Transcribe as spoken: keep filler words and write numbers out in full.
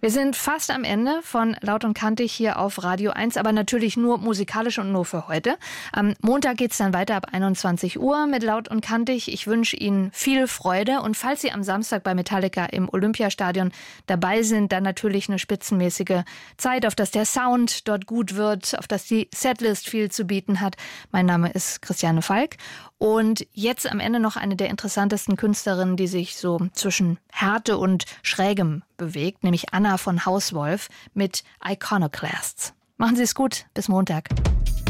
Wir sind fast am Ende von Laut und Kantig hier auf Radio eins, aber natürlich nur musikalisch und nur für heute. Am Montag geht's dann weiter ab einundzwanzig Uhr mit Laut und Kantig. Ich wünsche Ihnen viel Freude und falls Sie am Samstag bei Metallica im Olympiastadion dabei sind, dann natürlich eine spitzenmäßige Zeit, auf dass der Sound dort gut wird, auf dass die Setlist viel zu bieten hat. Mein Name ist Christiane Falk. Und jetzt am Ende noch eine der interessantesten Künstlerinnen, die sich so zwischen Härte und Schrägem bewegt, nämlich Anna von Hauswolf mit Iconoclasts. Machen Sie es gut, bis Montag.